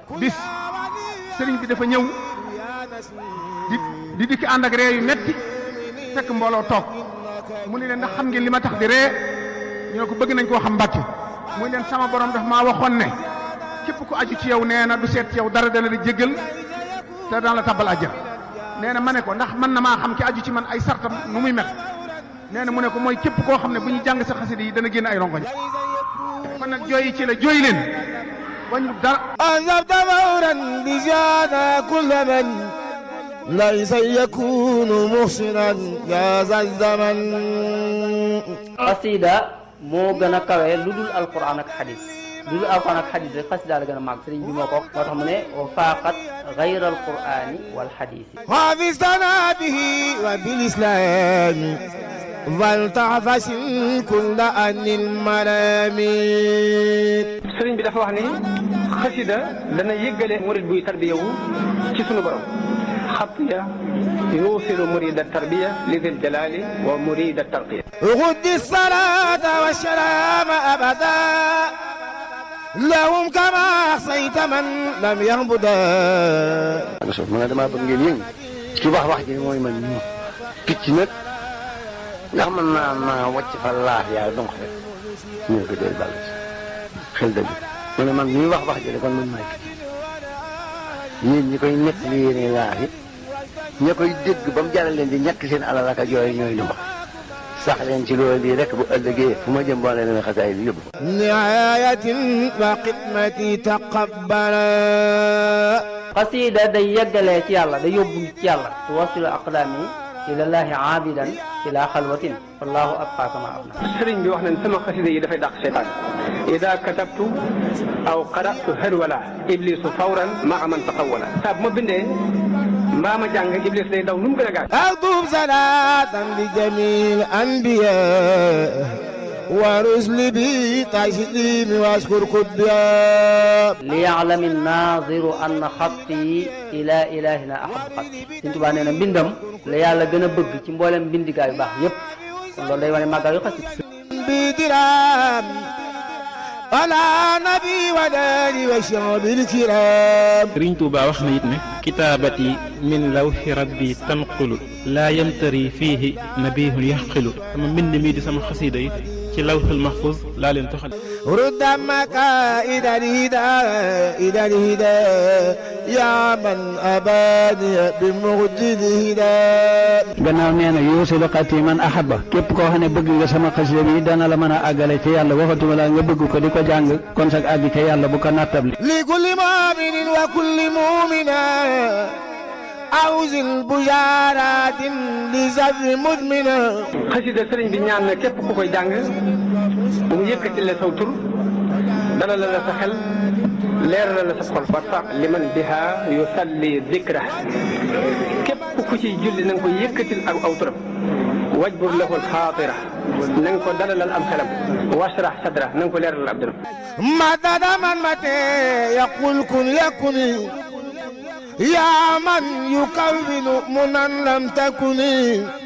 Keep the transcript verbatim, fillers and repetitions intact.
bis sëriñ bi dafa ñëw di di dikk ànd ak ree yu metti fekk mbooloo toog mu ne leen ndax xam ngeen li ma tax di ree ñu ne ko bëgg nañ koo xam Mbàkke muy leen sama borom daf maa waxoon ne képp ku aju ci yow nee na du seet ci yow dara dana la jéggal te dana la tabbal àjjana nee na ma ne ko ndax mën na maa xam ki aju ci man ay sartam nu muy mel nee na mu ne ko mooy képp koo xam ne bu ñu jàng sa xasida yi dana génn ay rongoñ kon nag jooyi ci la jooy leen wañu dara anzabta fawran bi jaana kulla man laysa yakunu muhsinan ya zal zaman. xasida moo gën a kawe lu dul alquran ak xadis lu dul alquran ak xadis rek xasida la gën a màgg sëriñ bi moo ko moo tax mu ne wa faaqat gayra alqurani wal xadisi xaafistana bihi wa bil islami wal taxfasin kulla anil malami. sëriñ bi dafa wax ni xasida dana yëggale murid buy tarbiyawu ci sunu borom. xatiya yuusilu murida tarbiya li dil jalali wa murida tarqiya. xuddi salata wa salaama abada lahum kama axsayta man lam yaxbuda. ma ne damaa bëgg ngeen yëngu ci wax wax ji mooy man ñu picc nag ndax man naa naa wàcc fa laax yaa donc rek ñu ko dee bàll xel dëgg ma ne man ñuy wax wax ji kon man maay picc yéen ñi koy nekk li yéene laax yi ña koy dégg ba mu jaral leen di ñàkk seen alal ak yooyu ñooy lu mbax sax leen ci loolu lii rek bu ëllëgee fu ma jëm boole leen xasaay bi yóbbu. nihayatin wa xidmati taqabbala. xasida day yeggalee ci yàlla day yóbbu ci yàlla tuwasilu aqdaami ilallahi aabidan ila xalwatin wallahu abqa kama abna. sëriñ bi wax nañ sama xasida yi dafay dàq seytaan ida katabtu aw qara'tu harwala iblisu fawran maa man taqawwala saa bu ma bindee mbaa ma jàng iblis day daw nu mu gën a gaaw. aktub salatan li jamil anbiya wa rusli bi taslimi waskur kudbiya. li ya'lami naziru anna xatti ila ilahina ahabu xatti. Sëriñ Tuubaa nee na mbindam la yàlla gën a bëgg ci mboolem mbindigaa yu baax yépp kon loolu day wane màggal yu xasida. bi diram ala nabi wa dali wa shabil kiram. Sëriñ Tuubaa wax na it ne kitaabati min lawhi rabbi tanqulu laa yamtari fiihi nabihun yaxqilu. sama mbind mii di sama xasida yi ci lawhul mahfuz laa leen toxal. rudda makaa'id al-hida ila al-hida yaa man abaani bi mujdil hida. gannaaw nee na yuusilu xati man ahabba képp koo xam ne bëgg nga sama xasida bi dana la mën a àggale ci yàlla waxatuma la nga bëgg ko di ko jàng kon sax àgg ca yàlla bu ko nattabli. li kulli mu'minin wa kulli mu'mina awzil bujaaratin li zawi mudmina. xasida sëriñ bi ñaan na képp ku koy jàng bu mu yëkkati la saw tur dalal la sa xel leeral la sa xol. warfaq liman biha yusalli dikra képp ku ciy julli na nga ko yëkkatil ak aw turam. wajbur lahul xaatira na nga ko dalalal am xelam. washrah sadra na nga ko leeralal ab dëram. madada man mate yaqul kun yakuni yaa man yukawwinu munan lam takuni.